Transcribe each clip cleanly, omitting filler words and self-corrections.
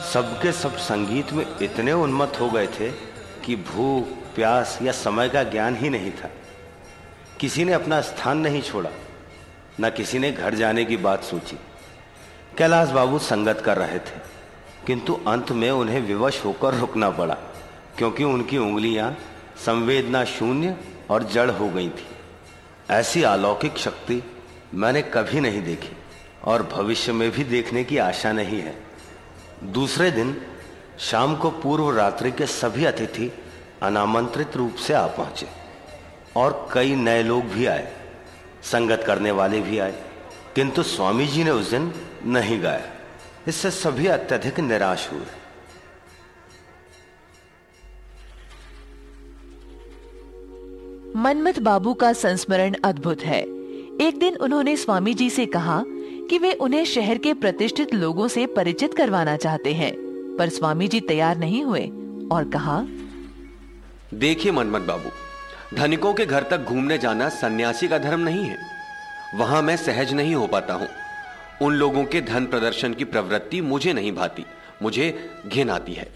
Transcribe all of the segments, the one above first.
सबके सब संगीत में इतने उन्मत्त हो गए थे कि भूख, प्यास या समय का ज्ञान ही नहीं था। किसी ने अपना स्थान नहीं छोड़ा, न किसी ने घर जाने की बात सोची। कैलाश बाबू संगत कर रहे थे, किंतु अंत में उन्हें विवश होकर रुकना पड़ा, क्योंकि उनकी उंगलियां संवेदना शून्य और जड़ हो गई थी। ऐसी अलौकिक शक्ति मैंने कभी नहीं देखी और भविष्य में भी देखने की आशा नहीं है। दूसरे दिन शाम को पूर्व रात्रि के सभी अतिथि अनामंत्रित रूप से आ पहुंचे और कई नए लोग भी आए, संगत करने वाले भी आए, किंतु स्वामी जी ने उस दिन नहीं गाया। इससे सभी अत्यधिक निराश हुए। मनमथ बाबू का संस्मरण अद्भुत है। एक दिन उन्होंने स्वामी जी से कहा कि वे उन्हें शहर के प्रतिष्ठित लोगों से परिचित करवाना चाहते हैं, पर स्वामी जी तैयार नहीं हुए और कहा, देखिए मनमथ बाबू, धनिकों के घर तक घूमने जाना सन्यासी का धर्म नहीं है। वहां मैं सहज नहीं हो पाता हूं। उन लोगों के धन प्रदर्शन की प्रवृत्ति मुझे नहीं भाती, मुझे घिन आती है।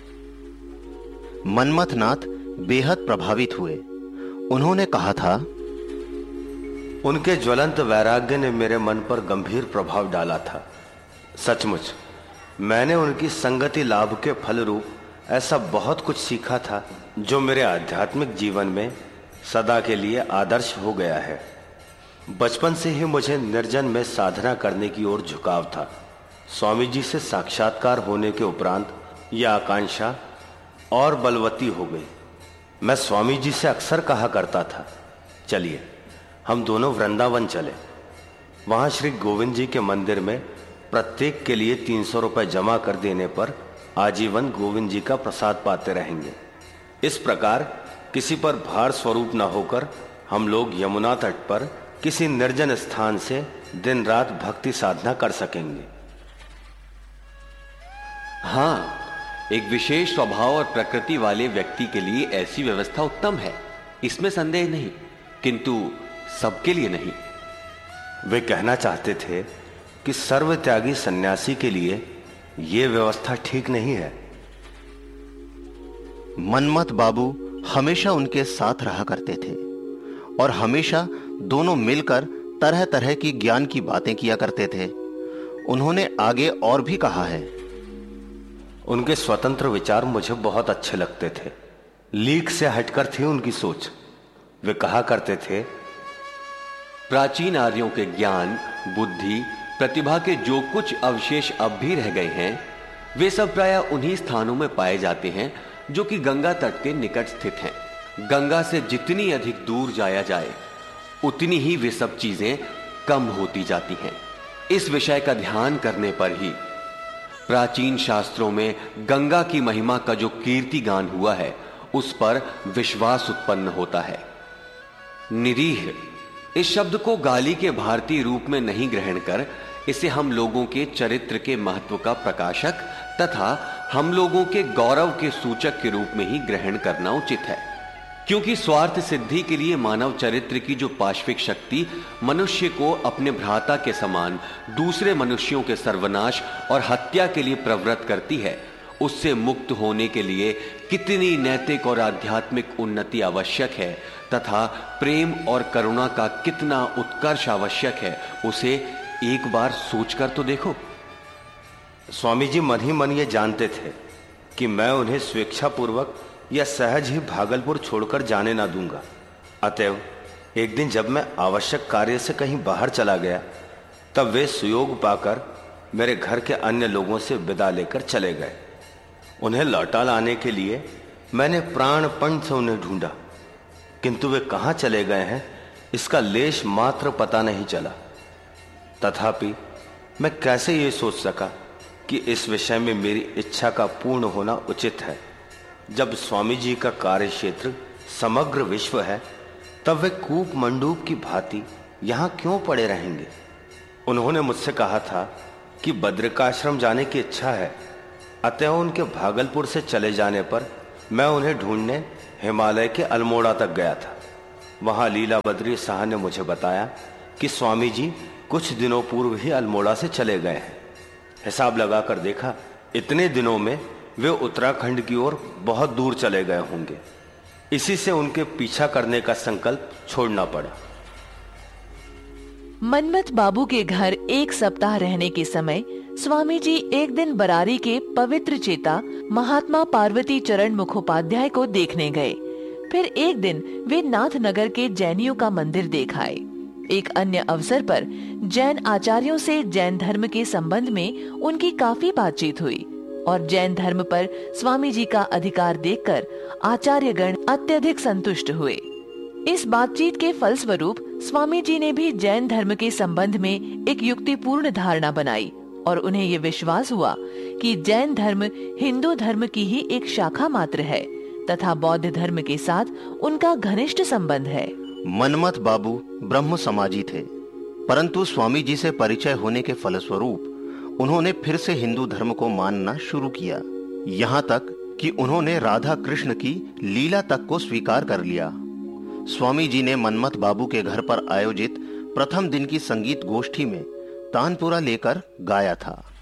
मनमथनाथ बेहद प्रभावित हुए। उन्होंने कहा था, उनके ज्वलंत वैराग्य ने मेरे मन पर गंभीर प्रभाव डाला था। सचमुच मैंने उनकी संगति लाभ के फल रूप ऐसा बहुत कुछ सीखा था जो मेरे आध्यात्मिक जीवन में सदा के लिए आदर्श हो गया है। बचपन से ही मुझे निर्जन में साधना करने की ओर झुकाव था। स्वामी जी से साक्षात्कार होने के उपरांत यह आकांक्षा और बलवती हो गई। मैं स्वामी जी से अक्सर कहा करता था, चलिए हम दोनों वृंदावन चले। वहां श्री गोविंद जी के मंदिर में प्रत्येक के लिए 300 रुपए जमा कर देने पर आजीवन गोविंद जी का प्रसाद पाते रहेंगे। इस प्रकार किसी पर भार स्वरूप न होकर हम लोग यमुना तट पर किसी निर्जन स्थान से दिन रात भक्ति साधना कर सकेंगे। हाँ, एक विशेष स्वभाव और प्रकृति वाले व्यक्ति के लिए ऐसी व्यवस्था उत्तम है, इसमें संदेह नहीं, किंतु सबके लिए नहीं। वे कहना चाहते थे कि सर्वत्यागी सन्यासी के लिए यह व्यवस्था ठीक नहीं है। मनमथ बाबू हमेशा उनके साथ रहा करते थे और हमेशा दोनों मिलकर तरह तरह की ज्ञान की बातें किया करते थे। उन्होंने आगे और भी कहा है, उनके स्वतंत्र विचार मुझे बहुत अच्छे लगते थे। लीक से हटकर थी उनकी सोच। वे कहा करते थे, प्राचीन आर्यों के ज्ञान, बुद्धि, प्रतिभा के जो कुछ अवशेष अब भी रह गए हैं, वे सब प्रायः उन्हीं स्थानों में पाए जाते हैं जो कि गंगा तट के निकट स्थित हैं। गंगा से जितनी अधिक दूर जाया जाए उतनी ही वे सब चीजें कम होती जाती हैं। इस विषय का ध्यान करने पर ही प्राचीन शास्त्रों में गंगा की महिमा का जो कीर्ति गान हुआ है उस पर विश्वास उत्पन्न होता है। निरीह इस शब्द को गाली के भारतीय रूप में नहीं ग्रहण कर इसे हम लोगों के चरित्र के महत्व का प्रकाशक तथा हम लोगों के गौरव के सूचक के रूप में ही ग्रहण करना उचित है, क्योंकि स्वार्थ सिद्धि के लिए मानव चरित्र की जो पाश्विक शक्ति मनुष्य को अपने भ्राता के समान दूसरे मनुष्यों के सर्वनाश और हत्या के लिए प्रवृत्त करती है, उससे मुक्त होने के लिए कितनी नैतिक और आध्यात्मिक उन्नति आवश्यक है तथा प्रेम और करुणा का कितना उत्कर्ष आवश्यक है, उसे एक बार सोचकर तो देखो। स्वामी जी मन ही मन ये जानते थे कि मैं उन्हें स्वेच्छापूर्वक या सहज ही भागलपुर छोड़कर जाने ना दूंगा। अतएव एक दिन जब मैं आवश्यक कार्य से कहीं बाहर चला गया, तब वे सुयोग पाकर मेरे घर के अन्य लोगों से विदा लेकर चले गए। उन्हें लौटा लाने के लिए मैंने प्राणपण से उन्हें ढूंढा, किंतु वे कहाँ चले गए हैं इसका लेश मात्र पता नहीं चला। तथापि मैं कैसे ये सोच सका कि इस विषय में मेरी इच्छा का पूर्ण होना उचित है। जब स्वामी जी का कार्य क्षेत्र समग्र विश्व है, तब वे कूप मंडूक की भांति यहाँ क्यों पड़े रहेंगे। उन्होंने मुझसे कहा था कि बद्रिकाश्रम जाने की इच्छा है, अतः उनके भागलपुर से चले जाने पर मैं उन्हें ढूंढने हिमालय के अल्मोड़ा तक गया था। वहां लीला बद्री शाह ने मुझे बताया कि स्वामी जी कुछ दिनों पूर्व ही अल्मोड़ा से चले गए हैं। हिसाब लगाकर देखा इतने दिनों में वे उत्तराखंड की ओर बहुत दूर चले गए होंगे। इसी से उनके पीछा करने का संकल्प छोड़ना पड़ा। मनमथ बाबू के घर एक सप्ताह रहने के समय स्वामी जी एक दिन बरारी के पवित्र चेता महात्मा पार्वती चरण मुखोपाध्याय को देखने गए। फिर एक दिन वे नाथनगर के जैनियों का मंदिर देख आए। एक अन्य अवसर पर जैन आचार्यों से जैन धर्म के संबंध में उनकी काफी बातचीत हुई और जैन धर्म पर स्वामी जी का अधिकार देखकर आचार्यगण अत्यधिक संतुष्ट हुए। इस बातचीत के फलस्वरूप स्वामी जी ने भी जैन धर्म के संबंध में एक युक्तिपूर्ण धारणा बनाई और उन्हें ये विश्वास हुआ कि जैन धर्म हिंदू धर्म की ही एक शाखा मात्र है तथा बौद्ध धर्म के साथ उनका घनिष्ठ संबंध है। मनमथ बाबू ब्रह्म समाजी थे, परंतु स्वामी जी से परिचय होने के फलस्वरूप उन्होंने फिर से हिंदू धर्म को मानना शुरू किया। यहाँ तक कि उन्होंने राधा कृष्ण की लीला तक को स्वीकार कर लिया। स्वामी जी ने मनमथ बाबू के घर पर आयोजित प्रथम दिन की संगीत गोष्ठी में तानपुरा लेकर गाया था।